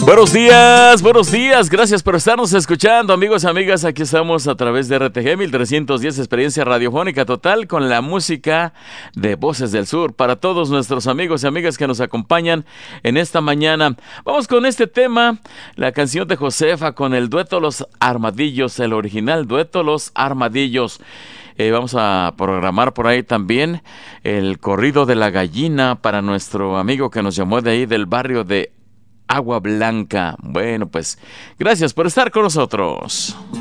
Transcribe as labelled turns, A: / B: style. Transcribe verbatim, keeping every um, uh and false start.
A: Buenos días, buenos días, gracias por estarnos escuchando, amigos y amigas. Aquí estamos a través de R T G mil trescientos diez, experiencia radiofónica total, con la música de Voces del Sur para todos nuestros amigos y amigas que nos acompañan en esta mañana. Vamos con este tema, la canción de Josefa con el dueto Los Armadillos, el original dueto Los Armadillos. Eh, vamos a programar por ahí también el corrido de la gallina para nuestro amigo que nos llamó de ahí del barrio de Agua Blanca. Bueno, pues gracias por estar con nosotros.